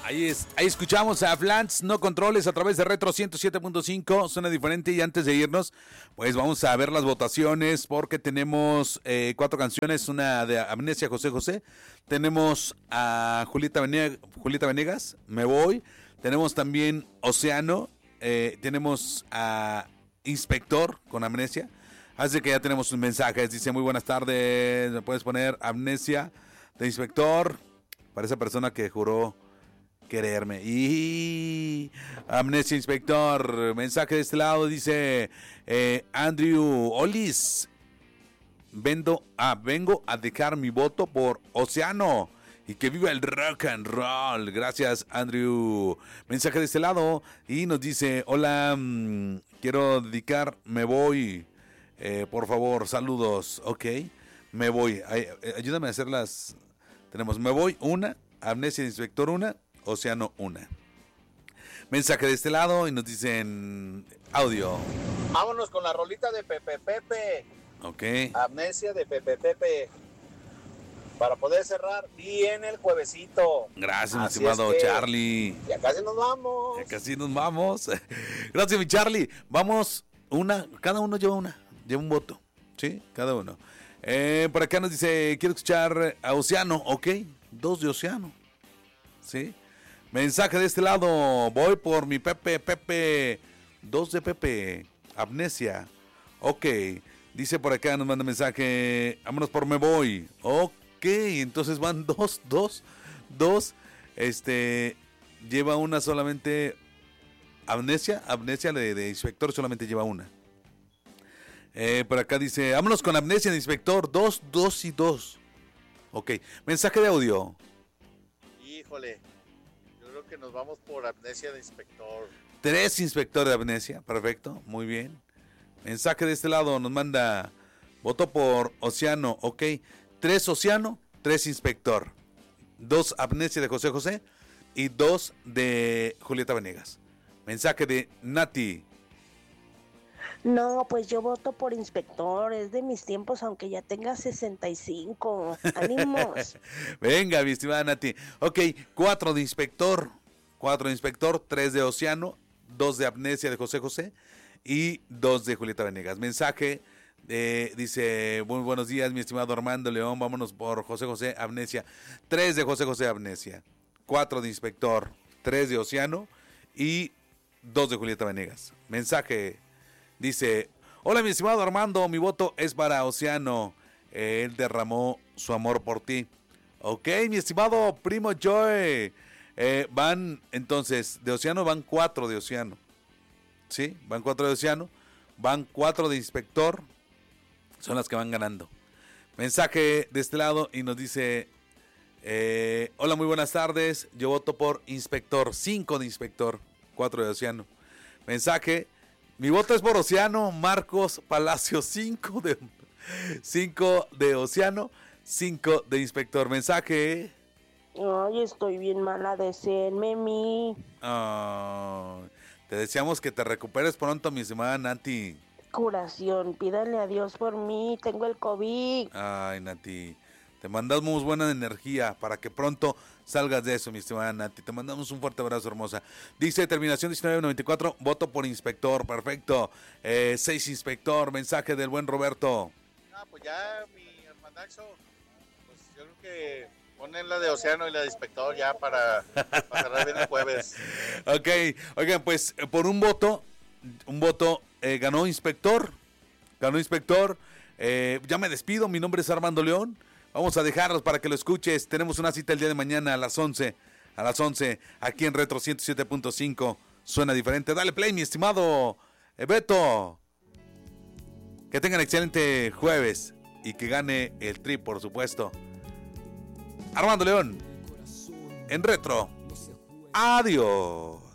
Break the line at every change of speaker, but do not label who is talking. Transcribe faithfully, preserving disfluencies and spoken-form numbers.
Ahí, es, ahí escuchamos a Flans, No Controles a través de Retro ciento siete punto cinco, suena diferente. Y antes de irnos, pues vamos a ver las votaciones porque tenemos eh, cuatro canciones, una de Amnesia, José José, tenemos a Julieta Venegas, Julieta Venegas, Me Voy, tenemos también Océano, eh, tenemos a Inspector con Amnesia, así que ya tenemos sus mensajes. Dice: muy buenas tardes, me puedes poner Amnesia de Inspector, para esa persona que juró quererme. Y Amnesia, Inspector. Mensaje de este lado, dice eh, Andrew Olis: Vendo, ah, vengo a dejar mi voto por Océano y que viva el rock and roll. Gracias, Andrew. Mensaje de este lado y nos dice: hola, mmm, quiero dedicar Me Voy, eh, por favor, saludos. Ok, Me Voy. Ay, ayúdame a hacer las. Tenemos Me Voy una, Amnesia, Inspector una, Océano una. Mensaje de este lado y nos dicen audio.
Vámonos con la rolita de Pepe Pepe.
Ok.
Amnesia de Pepe Pepe. Para poder cerrar bien el juevesito.
Gracias, mi estimado Charlie.
Ya casi nos vamos.
Ya casi nos vamos. Gracias, mi Charlie. Vamos, una, cada uno lleva una, lleva un voto. Sí, cada uno. Eh, por acá nos dice: quiero escuchar a Océano. Ok, dos de Océano. Sí. Mensaje de este lado: voy por mi Pepe Pepe. Dos de Pepe. Amnesia. Ok. Dice por acá, nos manda mensaje: vámonos por Me Voy. Ok, entonces van dos, dos, dos. Este, lleva una solamente. Amnesia, Amnesia de, de Inspector solamente lleva una. Eh, por acá dice: vámonos con Amnesia de Inspector. Dos, dos y dos. Ok, mensaje de audio.
Híjole, yo creo que nos vamos por Amnesia de Inspector.
Tres Inspector de Amnesia, perfecto, muy bien. Mensaje de este lado nos manda: voto por Océano. Ok, tres Océano, tres Inspector, dos Amnesia de José José y dos de Julieta Venegas. Mensaje de Nati:
no, pues yo voto por Inspector, es de mis tiempos, aunque ya tenga sesenta y cinco. ¡Ánimos!
Venga, mi estimada Nati. Ok, cuatro de Inspector, cuatro de Inspector, tres de Océano, dos de Amnesia de José José y dos de Julieta Venegas. Mensaje, eh, dice: muy buenos días, mi estimado Armando León, vámonos por José José, Amnesia. Tres de José José, Amnesia, cuatro de Inspector, tres de Océano y dos de Julieta Venegas. Mensaje, dice: hola, mi estimado Armando, mi voto es para Océano, eh, él derramó su amor por ti. Ok, mi estimado primo Joy, eh, van entonces, de Océano van cuatro de Océano. Sí, van cuatro de Océano, van cuatro de Inspector, son las que van ganando. Mensaje de este lado y nos dice: eh, hola, muy buenas tardes, yo voto por Inspector. Cinco de Inspector, cuatro de Océano. Mensaje: mi voto es por Océano, Marcos Palacio. Cinco de, cinco de Océano, cinco de Inspector. Mensaje:
ay, estoy bien mala, deseenme mi.
Oh, te deseamos que te recuperes pronto, mi estimada Nati.
Curación, pídale a Dios por mí, tengo el COVID.
Ay, Nati, te mandamos buena energía para que pronto salgas de eso, mi estimada Nati. Te mandamos un fuerte abrazo, hermosa. Dice terminación diecinueve noventa y cuatro, voto por Inspector, perfecto. Eh, seis Inspector, mensaje del buen Roberto.
Ah, pues ya, mi hermanaxo, pues yo creo que ponen la de Océano y la de Inspector ya para, para cerrar bien el jueves.
Ok, oigan, pues por un voto, un voto eh, ganó Inspector, ganó Inspector. Eh, ya me despido, mi nombre es Armando León. Vamos a dejarlos para que lo escuches. Tenemos una cita el día de mañana a las once, a las once, aquí en Retro ciento siete punto cinco. Suena diferente. Dale play, mi estimado eh, Beto. Que tengan excelente jueves y que gane el tri, por supuesto. Armando León, en Retro. Adiós.